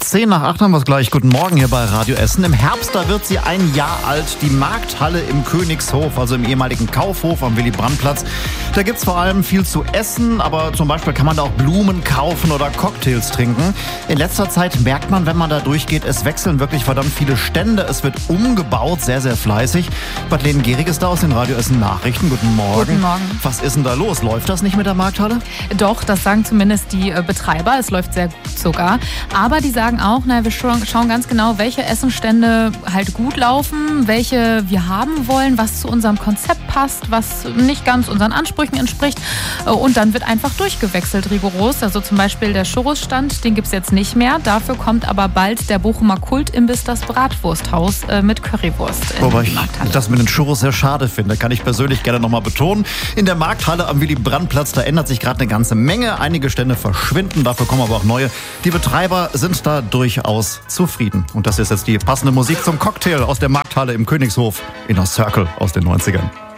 7:10 haben wir es gleich. Guten Morgen hier bei Radio Essen. Im Herbst, da wird sie ein Jahr alt. Die Markthalle im Königshof, also im ehemaligen Kaufhof am Willy-Brandt-Platz. Da gibt's vor allem viel zu essen, aber zum Beispiel kann man da auch Blumen kaufen oder Cocktails trinken. In letzter Zeit merkt man, wenn man da durchgeht, es wechseln wirklich verdammt viele Stände. Es wird umgebaut, sehr, sehr fleißig. Madeleine Gehrig ist da aus den Radio Essen Nachrichten. Guten Morgen. Guten Morgen. Was ist denn da los? Läuft das nicht mit der Markthalle? Doch, das sagen zumindest die Betreiber. Es läuft sehr gut sogar. Aber die sagen auch, wir schauen ganz genau, welche Essenstände halt gut laufen, welche wir haben wollen, was zu unserem Konzept passt, was nicht ganz unseren Ansprüchen entspricht. Und dann wird einfach durchgewechselt rigoros. Also zum Beispiel der Churros-Stand, den gibt es jetzt nicht mehr. Dafür kommt aber bald der Bochumer Kultimbiss, das Bratwursthaus mit Currywurst. Wobei ich das mit den Churros sehr schade finde, kann ich persönlich gerne nochmal betonen. In der Markthalle am Willy-Brandt-Platz, da ändert sich gerade eine ganze Menge. Einige Stände verschwinden, dafür kommen aber auch neue. Die Betreiber sind da durchaus zufrieden. Und das ist jetzt die passende Musik zum Cocktail aus der Markthalle im Königshof. Inner Circle aus den 90ern.